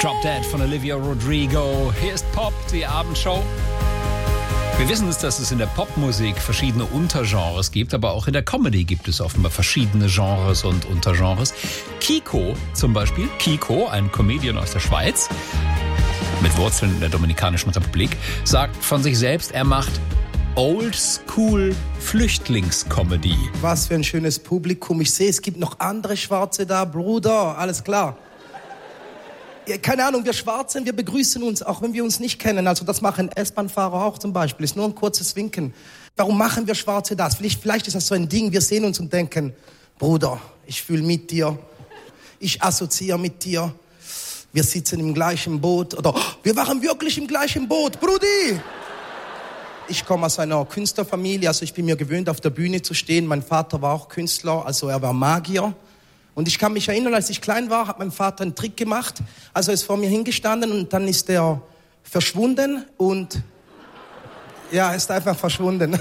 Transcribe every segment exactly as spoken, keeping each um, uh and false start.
Drop Dead von Olivia Rodrigo. Hier ist Pop, die Abendshow. Wir wissen es, dass es in der Popmusik verschiedene Untergenres gibt, aber auch in der Comedy gibt es offenbar verschiedene Genres und Untergenres. Kiko zum Beispiel, Kiko, ein Comedian aus der Schweiz, mit Wurzeln in der Dominikanischen Republik, sagt von sich selbst, er macht Oldschool-Flüchtlingscomedy. Was für ein schönes Publikum. Ich sehe, es gibt noch andere Schwarze da. Bruder, alles klar. Ja, keine Ahnung, wir Schwarzen, wir begrüßen uns, auch wenn wir uns nicht kennen. Also das machen S-Bahn-Fahrer auch zum Beispiel. Ist nur ein kurzes Winken. Warum machen wir Schwarze das? Vielleicht, vielleicht ist das so ein Ding, wir sehen uns und denken, Bruder, ich fühle mit dir. Ich assoziiere mit dir. Wir sitzen im gleichen Boot. Oder, oh, wir waren wirklich im gleichen Boot, Brudi! Ich komme aus einer Künstlerfamilie, also ich bin mir gewöhnt, auf der Bühne zu stehen. Mein Vater war auch Künstler, also er war Magier. Und ich kann mich erinnern, als ich klein war, hat mein Vater einen Trick gemacht. Also er ist vor mir hingestanden und dann ist er verschwunden und ja, er ist einfach verschwunden.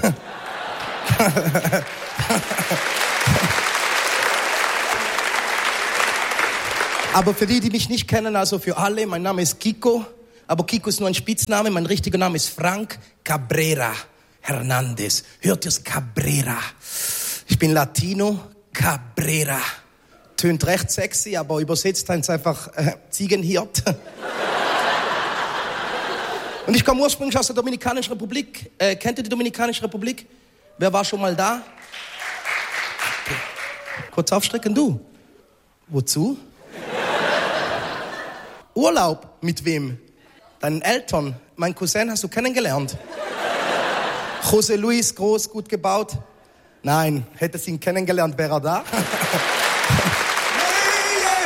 Aber für die, die mich nicht kennen, also für alle, mein Name ist Kiko. Aber Kiko ist nur ein Spitzname, mein richtiger Name ist Frank Cabrera Hernandez. Hört ihr's? Cabrera. Ich bin Latino, Cabrera. Tönt recht sexy, aber übersetzt heißt es einfach äh, Ziegenhirt. Und ich komme ursprünglich aus der Dominikanischen Republik. Äh, kennt ihr die Dominikanische Republik? Wer war schon mal da? Okay. Kurz aufstrecken, du. Wozu? Urlaub. Mit wem? Deinen Eltern. Mein Cousin hast du kennengelernt. José Luis, groß, gut gebaut. Nein, hättest ihn kennengelernt, wäre er da.